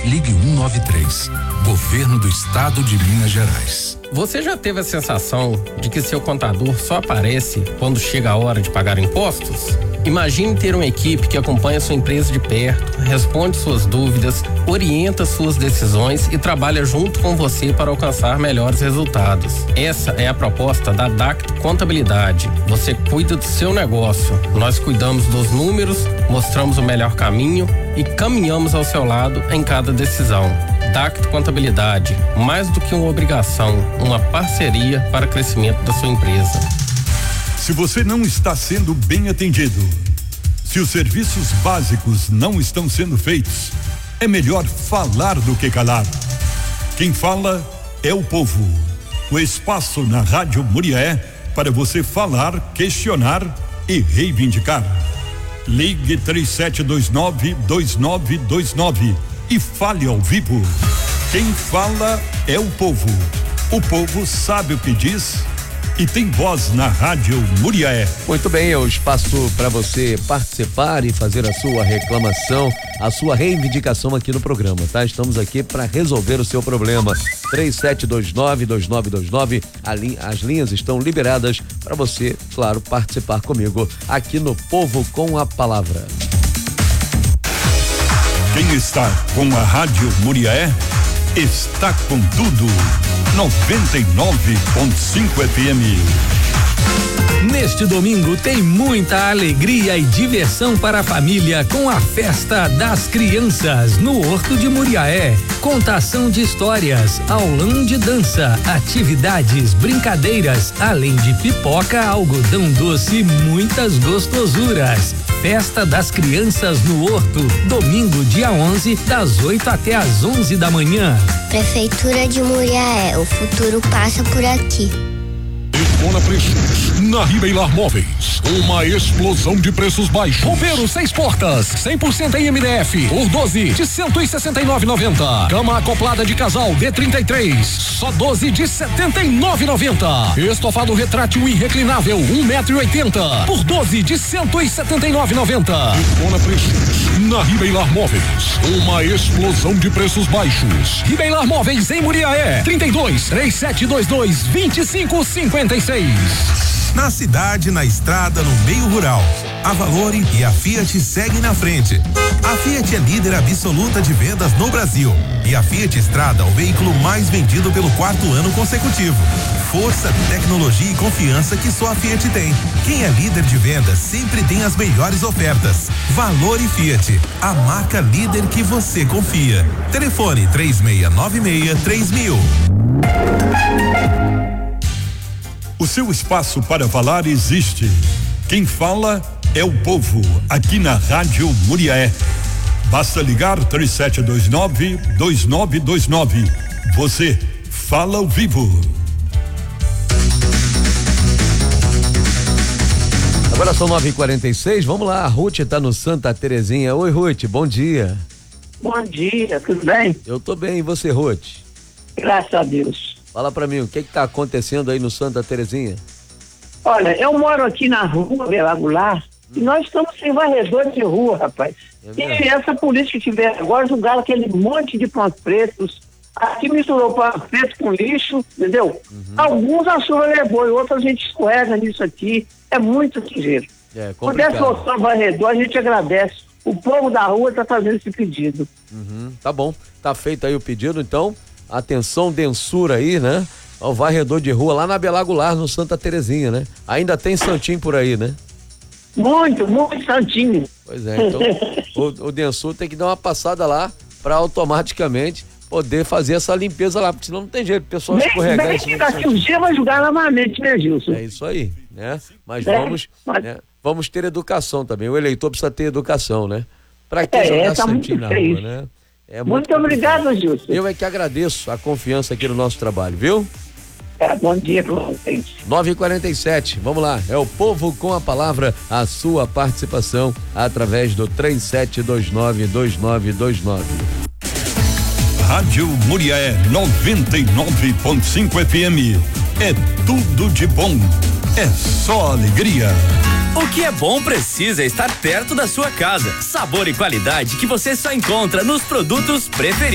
ligue 193. Governo do Estado de Minas Gerais. Você já teve a sensação de que seu contador só aparece quando chega a hora de pagar impostos? Imagine ter uma equipe que acompanha sua empresa de perto, responde suas dúvidas, orienta suas decisões e trabalha junto com você para alcançar melhores resultados. Essa é a proposta da Dacto Contabilidade. Você cuida do seu negócio, nós cuidamos dos números, mostramos o melhor caminho e caminhamos ao seu lado em cada decisão. Dacto Contabilidade, mais do que uma obrigação, uma parceria para o crescimento da sua empresa. Se você não está sendo bem atendido, se os serviços básicos não estão sendo feitos, é melhor falar do que calar. Quem fala é o povo. O espaço na Rádio Muriaé para você falar, questionar e reivindicar. Ligue 3729-2929 e fale ao vivo. Quem fala é o povo. O povo sabe o que diz e tem voz na Rádio Muriaé. Muito bem, é o espaço para você participar e fazer a sua reclamação, a sua reivindicação aqui no programa, tá? Estamos aqui para resolver o seu problema. 3729-2929, as linhas estão liberadas para você, claro, participar comigo aqui no Povo com a Palavra. Quem está com a Rádio Muriaé está com tudo. 99.5 FM. Neste domingo tem muita alegria e diversão para a família com a Festa das Crianças no Horto de Muriaé. Contação de histórias, aulão de dança, atividades, brincadeiras, além de pipoca, algodão doce e muitas gostosuras. Festa das Crianças no Horto, domingo dia 11, das 8 até às 11 da manhã. Prefeitura de Muriaé, o futuro passa por aqui. Detona Preços, na Ribeilar Móveis, uma explosão de preços baixos. Roupeiro 6 portas, 100% em MDF, por 12 de 169,90. Cama acoplada de casal D33, só 12 de 79,90. Estofado retrátil e reclinável 1,80 m, por 12 de 179,90. Detona Preços, na Ribeilar Móveis, uma explosão de preços baixos. Ribeilar Móveis em Muriaé, 32-3722-2556. Na cidade, na estrada, no meio rural, a Valore e a Fiat seguem na frente. A Fiat é líder absoluta de vendas no Brasil e a Fiat Strada, o veículo mais vendido pelo 4º ano consecutivo. Força, tecnologia e confiança que só a Fiat tem. Quem é líder de vendas sempre tem as melhores ofertas. Valore Fiat, a marca líder que você confia. Telefone 3696-3000. O seu espaço para falar existe. Quem fala é o povo, aqui na Rádio Muriaé. Basta ligar 3729-2929. Você fala ao vivo. Agora são 9h46, vamos lá, a Ruth tá no Santa Terezinha. Oi, Ruth, bom dia. Bom dia, tudo bem? Eu tô bem, e você, Ruth? Graças a Deus. Fala pra mim, o que tá acontecendo aí no Santa Terezinha? Olha, eu moro aqui na rua Bela Goulart e nós estamos sem varredor de rua, rapaz. E essa política que veio agora julgaram aquele monte de pontos pretos. Aqui misturou pontos pretos com lixo, entendeu? Alguns a chuva levou e outros a gente escorrega nisso aqui. É muito sujeiro. Puder soltar o varredor, a gente agradece. O povo da rua tá fazendo esse pedido. Tá bom, tá feito aí o pedido, então. Atenção, Densura aí, né? O varredor de rua lá na Bela Goulart, no Santa Terezinha, né? Ainda tem santinho por aí, né? Muito santinho. Pois é, então o Densura tem que dar uma passada lá pra automaticamente poder fazer essa limpeza lá, porque senão não tem jeito, o pessoal escorregar. Bem que daqui uns dias vai julgar novamente, né, Gilson? É isso aí, né? Mas vamos ter educação também, o eleitor precisa ter educação, né? Pra que jogar santinho na rua, né? Muito obrigado, Gilson. Eu é que agradeço a confiança aqui no nosso trabalho, viu? Bom dia para vocês. 9h47, vamos lá, é o Povo com a Palavra, a sua participação através do 3729-2929. Rádio Muriaé 99.5 FM. É tudo de bom. É só alegria. O que é bom precisa estar perto da sua casa. Sabor e qualidade que você só encontra nos produtos preferidos.